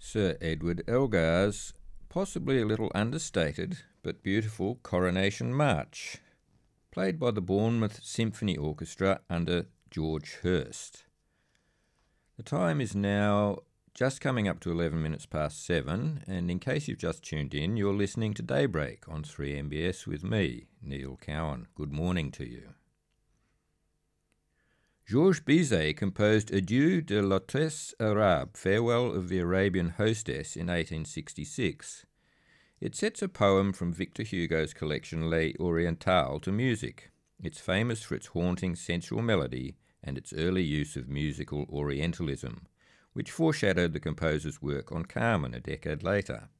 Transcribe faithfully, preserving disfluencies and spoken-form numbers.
Sir Edward Elgar's possibly a little understated but beautiful Coronation March, played by the Bournemouth Symphony Orchestra under George Hurst. The time is now just coming up to eleven minutes past seven, and in case you've just tuned in, you're listening to Daybreak on three M B S with me, Neil Cowan. Good morning to you. Georges Bizet composed Adieu de l'Hôtesse Arabe, Farewell of the Arabian Hostess, in eighteen sixty-six. It sets a poem from Victor Hugo's collection Les Orientales to music. It's famous for its haunting sensual melody and its early use of musical Orientalism, which foreshadowed the composer's work on Carmen a decade later.